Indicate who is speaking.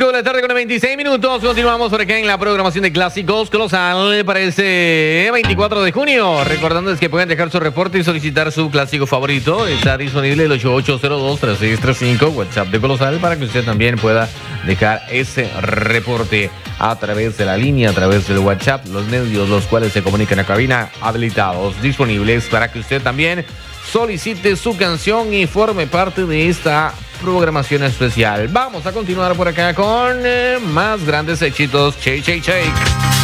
Speaker 1: 5 de la tarde con 26 minutos. Continuamos por acá en la programación de Clásicos Colosal para ese 24 de junio. Recordándoles que pueden dejar su reporte y solicitar su clásico favorito. Está disponible el 8802-3635, WhatsApp de Colosal, para que usted también pueda dejar ese reporte a través de la línea, a través del WhatsApp. Los medios los cuales se comunican a cabina habilitados, disponibles para que usted también solicite su canción y forme parte de esta programación especial. Vamos a continuar por acá con más grandes éxitos. Shake, shake, shake.